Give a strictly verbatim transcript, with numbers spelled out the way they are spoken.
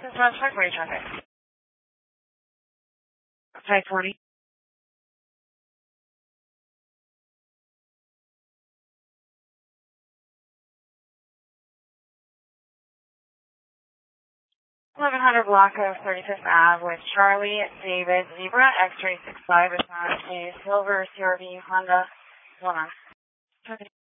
This is five forty traffic. five forty. eleven hundred block of thirty-fifth Ave with Charlie David Zebra X-ray six five assigned a silver C R V Honda. Hold on.